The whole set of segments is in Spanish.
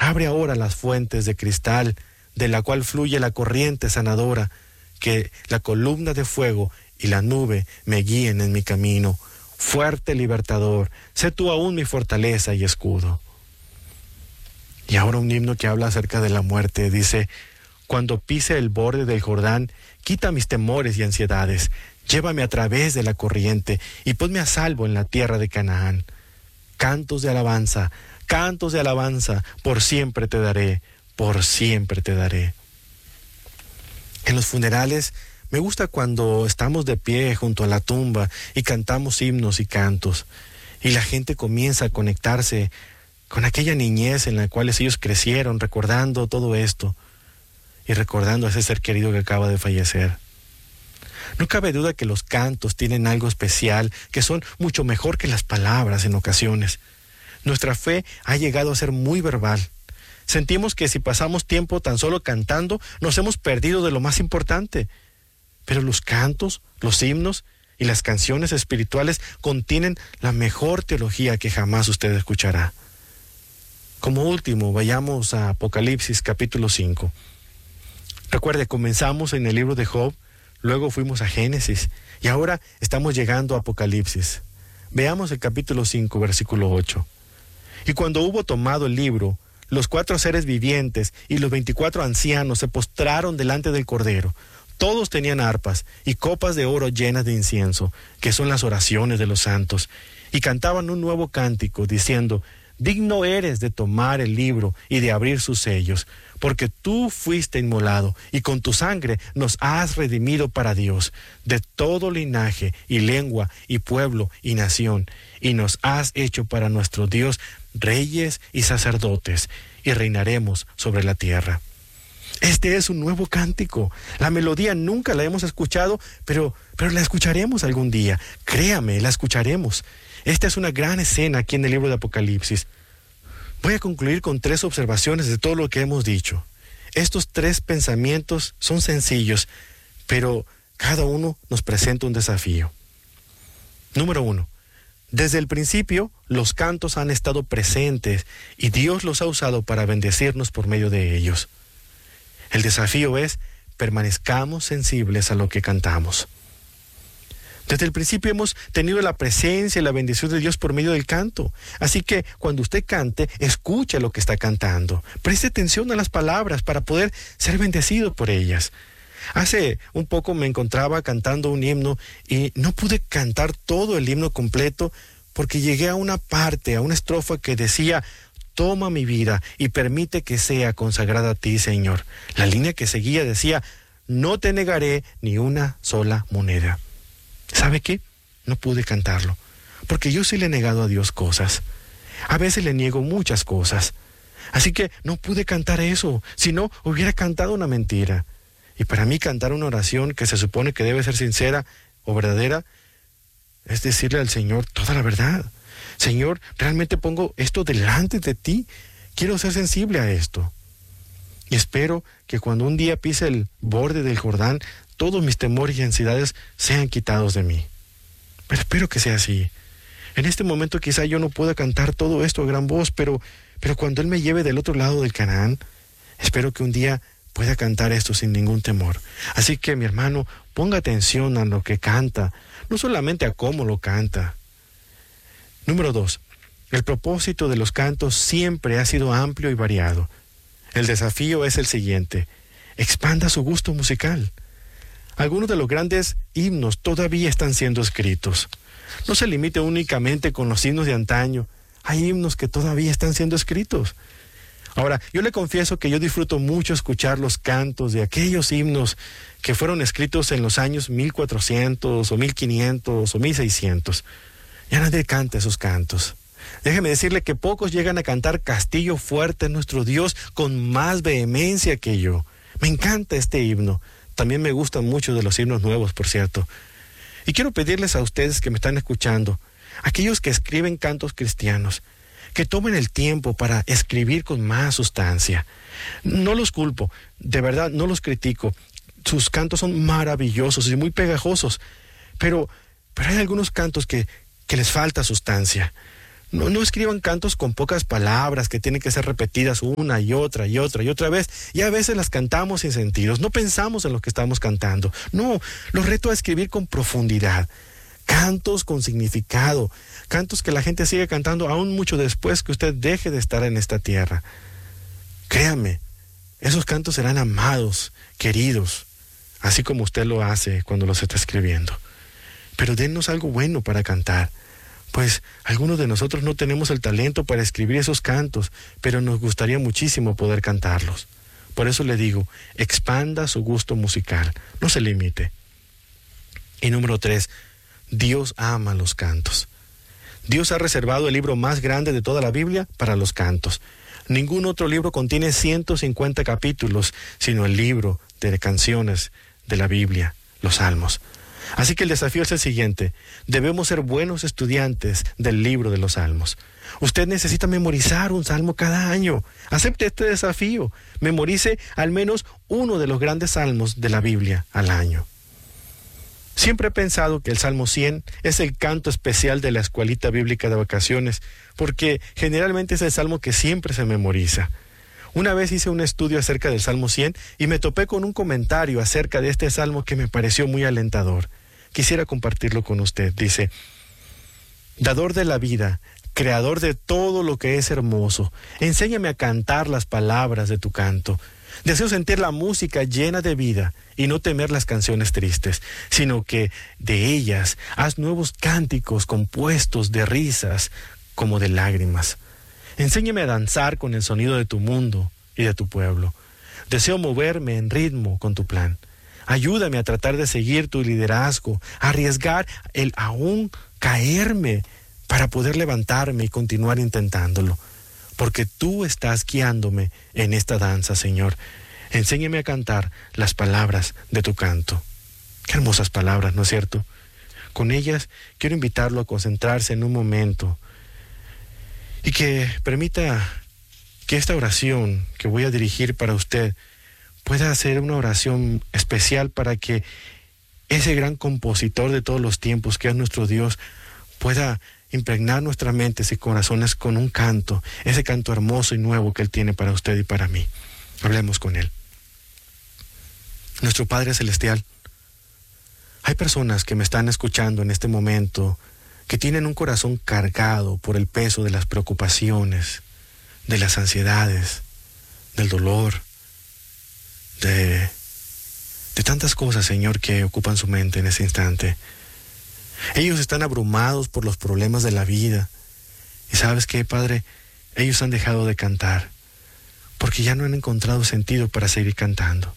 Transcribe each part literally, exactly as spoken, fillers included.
Abre ahora las fuentes de cristal, de la cual fluye la corriente sanadora, que la columna de fuego y la nube me guíen en mi camino. Fuerte libertador, sé tú aún mi fortaleza y escudo. Y ahora un himno que habla acerca de la muerte, dice: cuando pise el borde del Jordán, quita mis temores y ansiedades, llévame a través de la corriente y ponme a salvo en la tierra de Canaán. Cantos de alabanza, cantos de alabanza, por siempre te daré, por siempre te daré. En los funerales me gusta cuando estamos de pie junto a la tumba y cantamos himnos y cantos, y la gente comienza a conectarse con aquella niñez en la cual ellos crecieron, recordando todo esto y recordando a ese ser querido que acaba de fallecer. No cabe duda que los cantos tienen algo especial, que son mucho mejor que las palabras en ocasiones. Nuestra fe ha llegado a ser muy verbal. Sentimos que si pasamos tiempo tan solo cantando, nos hemos perdido de lo más importante. Pero los cantos, los himnos y las canciones espirituales contienen la mejor teología que jamás usted escuchará. Como último, vayamos a Apocalipsis capítulo cinco. Recuerde, comenzamos en el libro de Job, luego fuimos a Génesis y ahora estamos llegando a Apocalipsis. Veamos el capítulo cinco, versículo ocho. Y cuando hubo tomado el libro, los cuatro seres vivientes y los veinticuatro ancianos se postraron delante del Cordero. Todos tenían arpas y copas de oro llenas de incienso, que son las oraciones de los santos, y cantaban un nuevo cántico, diciendo: digno eres de tomar el libro y de abrir sus sellos, porque tú fuiste inmolado, y con tu sangre nos has redimido para Dios, de todo linaje y lengua y pueblo y nación, y nos has hecho para nuestro Dios reyes y sacerdotes, y reinaremos sobre la tierra. Este es un nuevo cántico. La melodía nunca la hemos escuchado, pero, pero la escucharemos algún día. Créame, la escucharemos. Esta es una gran escena aquí en el libro de Apocalipsis. Voy a concluir con tres observaciones de todo lo que hemos dicho. Estos tres pensamientos son sencillos, pero cada uno nos presenta un desafío. Número uno. Desde el principio, los cantos han estado presentes y Dios los ha usado para bendecirnos por medio de ellos. El desafío es: permanezcamos sensibles a lo que cantamos. Desde el principio hemos tenido la presencia y la bendición de Dios por medio del canto. Así que cuando usted cante, escuche lo que está cantando. Preste atención a las palabras para poder ser bendecido por ellas. Hace un poco me encontraba cantando un himno y no pude cantar todo el himno completo porque llegué a una parte, a una estrofa que decía: toma mi vida y permite que sea consagrada a ti, Señor. La línea que seguía decía: no te negaré ni una sola moneda. ¿Sabe qué? No pude cantarlo, porque yo sí le he negado a Dios cosas. A veces le niego muchas cosas. Así que no pude cantar eso, si no hubiera cantado una mentira. Y para mí cantar una oración que se supone que debe ser sincera o verdadera, es decirle al Señor toda la verdad. Señor, realmente pongo esto delante de ti. Quiero ser sensible a esto. Y espero que cuando un día pise el borde del Jordán, todos mis temores y ansiedades sean quitados de mí. Pero espero que sea así. En este momento quizá yo no pueda cantar todo esto a gran voz, pero, pero cuando Él me lleve del otro lado del Canaán, espero que un día pueda cantar esto sin ningún temor. Así que, mi hermano, ponga atención a lo que canta, no solamente a cómo lo canta. Número dos. El propósito de los cantos siempre ha sido amplio y variado. El desafío es el siguiente: expanda su gusto musical. Algunos de los grandes himnos todavía están siendo escritos. No se limite únicamente con los himnos de antaño. Hay himnos que todavía están siendo escritos. Ahora, yo le confieso que yo disfruto mucho escuchar los cantos de aquellos himnos que fueron escritos en los años mil cuatrocientos o mil quinientos o mil seiscientos. Ya nadie canta esos cantos. Déjeme decirle que pocos llegan a cantar Castillo fuerte es nuestro Dios con más vehemencia que yo. Me encanta este himno. También me gustan mucho de los himnos nuevos, por cierto. Y quiero pedirles a ustedes que me están escuchando, aquellos que escriben cantos cristianos, que tomen el tiempo para escribir con más sustancia. No los culpo, de verdad no los critico. Sus cantos son maravillosos y muy pegajosos, pero, pero hay algunos cantos que, que les falta sustancia. No, no escriban cantos con pocas palabras que tienen que ser repetidas una y otra y otra y otra vez. Y a veces las cantamos sin sentidos. No pensamos en lo que estamos cantando. No, los reto a escribir con profundidad. Cantos con significado. Cantos que la gente sigue cantando aún mucho después que usted deje de estar en esta tierra. Créame, esos cantos serán amados, queridos, así como usted lo hace cuando los está escribiendo. Pero dennos algo bueno para cantar. Pues algunos de nosotros no tenemos el talento para escribir esos cantos, pero nos gustaría muchísimo poder cantarlos. Por eso le digo, expanda su gusto musical, no se limite. Y número tres, Dios ama los cantos. Dios ha reservado el libro más grande de toda la Biblia para los cantos. Ningún otro libro contiene ciento cincuenta capítulos, sino el libro de canciones de la Biblia, los Salmos. Así que el desafío es el siguiente: debemos ser buenos estudiantes del libro de los Salmos. Usted necesita memorizar un salmo cada año. Acepte este desafío. Memorice al menos uno de los grandes salmos de la Biblia al año. Siempre he pensado que el Salmo cien es el canto especial de la escuelita bíblica de vacaciones, porque generalmente es el salmo que siempre se memoriza. Una vez hice un estudio acerca del Salmo cien y me topé con un comentario acerca de este salmo que me pareció muy alentador. Quisiera compartirlo con usted. Dice: Dador de la vida, creador de todo lo que es hermoso, enséñame a cantar las palabras de tu canto. Deseo sentir la música llena de vida y no temer las canciones tristes, sino que de ellas haz nuevos cánticos compuestos de risas como de lágrimas. Enséñame a danzar con el sonido de tu mundo y de tu pueblo. Deseo moverme en ritmo con tu plan. Ayúdame a tratar de seguir tu liderazgo, a arriesgar el aún caerme para poder levantarme y continuar intentándolo. Porque tú estás guiándome en esta danza, Señor. Enséñame a cantar las palabras de tu canto. Qué hermosas palabras, ¿no es cierto? Con ellas quiero invitarlo a concentrarse en un momento y que permita que esta oración que voy a dirigir para usted pueda ser una oración especial para que ese gran compositor de todos los tiempos, que es nuestro Dios, pueda impregnar nuestras mentes y corazones con un canto, ese canto hermoso y nuevo que Él tiene para usted y para mí. Hablemos con Él. Nuestro Padre Celestial, hay personas que me están escuchando en este momento que tienen un corazón cargado por el peso de las preocupaciones, de las ansiedades, del dolor, de, de tantas cosas, Señor, que ocupan su mente en ese instante. Ellos están abrumados por los problemas de la vida. Y ¿sabes qué, Padre? Ellos han dejado de cantar porque ya no han encontrado sentido para seguir cantando.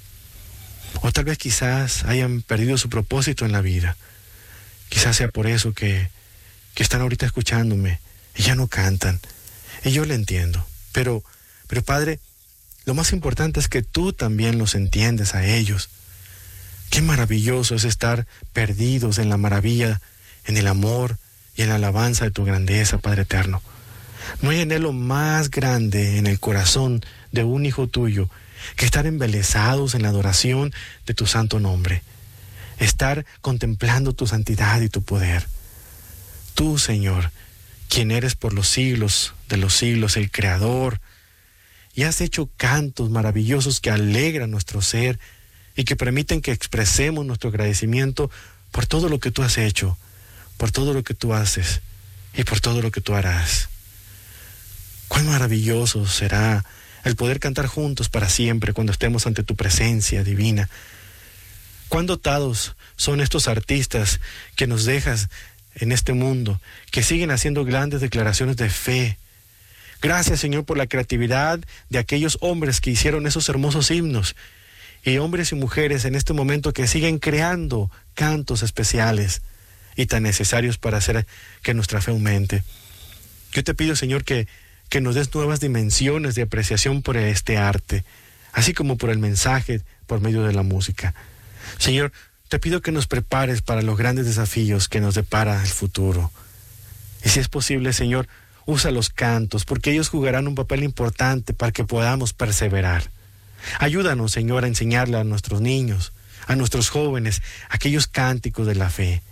O tal vez quizás hayan perdido su propósito en la vida. Quizás sea por eso que, que están ahorita escuchándome y ya no cantan. Y yo le entiendo. Pero, pero Padre, lo más importante es que tú también los entiendes a ellos. Qué maravilloso es estar perdidos en la maravilla, en el amor y en la alabanza de tu grandeza, Padre eterno. No hay anhelo más grande en el corazón de un hijo tuyo que estar embelesados en la adoración de tu santo nombre. Estar contemplando tu santidad y tu poder. Tú, Señor, quien eres por los siglos de los siglos, el Creador, y has hecho cantos maravillosos que alegran nuestro ser y que permiten que expresemos nuestro agradecimiento por todo lo que tú has hecho, por todo lo que tú haces y por todo lo que tú harás. Cuán maravilloso será el poder cantar juntos para siempre cuando estemos ante tu presencia divina. Cuán dotados son estos artistas que nos dejas en este mundo, que siguen haciendo grandes declaraciones de fe. Gracias, Señor, por la creatividad de aquellos hombres que hicieron esos hermosos himnos, y hombres y mujeres en este momento que siguen creando cantos especiales y tan necesarios para hacer que nuestra fe aumente. Yo te pido, Señor, que, que nos des nuevas dimensiones de apreciación por este arte, así como por el mensaje por medio de la música. Señor, te pido que nos prepares para los grandes desafíos que nos depara el futuro. Y si es posible, Señor, usa los cantos, porque ellos jugarán un papel importante para que podamos perseverar. Ayúdanos, Señor, a enseñarle a nuestros niños, a nuestros jóvenes, aquellos cánticos de la fe.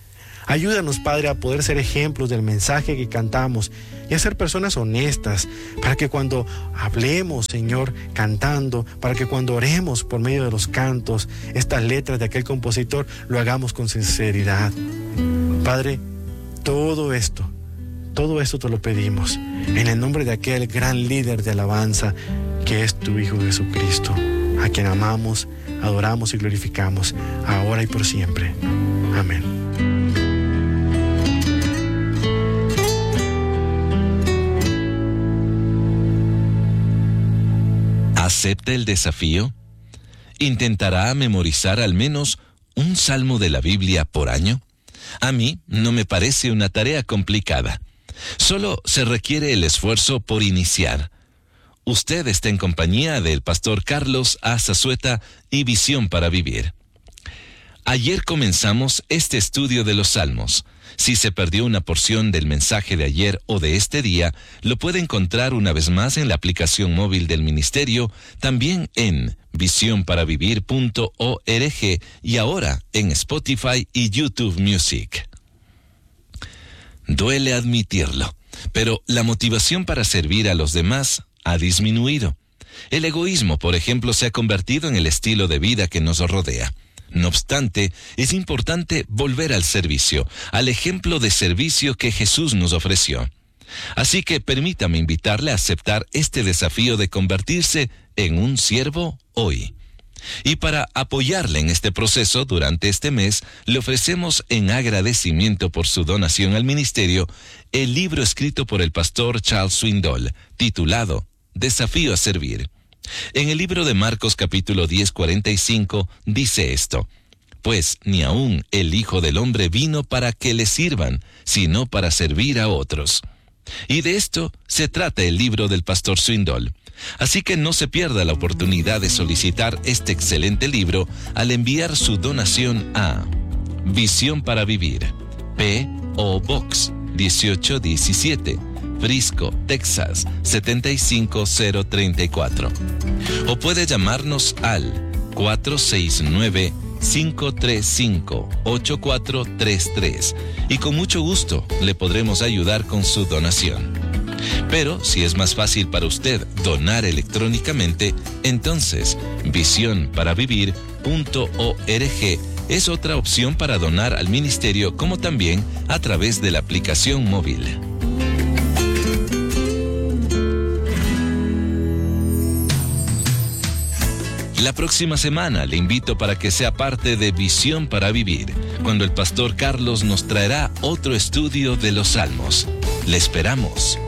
Ayúdanos, Padre, a poder ser ejemplos del mensaje que cantamos y a ser personas honestas, para que cuando hablemos, Señor, cantando, para que cuando oremos por medio de los cantos, estas letras de aquel compositor, lo hagamos con sinceridad. Padre, todo esto, todo esto te lo pedimos en el nombre de aquel gran líder de alabanza que es tu Hijo Jesucristo, a quien amamos, adoramos y glorificamos, ahora y por siempre. Amén. ¿Acepta el desafío? ¿Intentará memorizar al menos un salmo de la Biblia por año? A mí no me parece una tarea complicada. Solo se requiere el esfuerzo por iniciar. Usted está en compañía del pastor Carlos A. Zazueta y Visión para Vivir. Ayer comenzamos este estudio de los Salmos. Si se perdió una porción del mensaje de ayer o de este día, lo puede encontrar una vez más en la aplicación móvil del ministerio, también en visión para vivir punto org y ahora en Spotify y YouTube Music. Duele admitirlo, pero la motivación para servir a los demás ha disminuido. El egoísmo, por ejemplo, se ha convertido en el estilo de vida que nos rodea. No obstante, es importante volver al servicio, al ejemplo de servicio que Jesús nos ofreció. Así que permítame invitarle a aceptar este desafío de convertirse en un siervo hoy. Y para apoyarle en este proceso durante este mes, le ofrecemos en agradecimiento por su donación al ministerio el libro escrito por el pastor Charles Swindoll, titulado Desafío a Servir. En el libro de Marcos capítulo diez, cuarenta y cinco dice esto: pues ni aun el Hijo del Hombre vino para que le sirvan, sino para servir a otros. Y de esto se trata el libro del pastor Swindoll. Así que no se pierda la oportunidad de solicitar este excelente libro al enviar su donación a Visión para Vivir, P O Box dieciocho diecisiete, Frisco, Texas setenta y cinco cero treinta y cuatro. O puede llamarnos al cuatro seis nueve, cinco tres cinco, ocho cuatro tres tres y con mucho gusto le podremos ayudar con su donación. Pero si es más fácil para usted donar electrónicamente, entonces visión para vivir punto org es otra opción para donar al ministerio, como también a través de la aplicación móvil. La próxima semana le invito para que sea parte de Visión para Vivir, cuando el pastor Carlos nos traerá otro estudio de los Salmos. Le esperamos.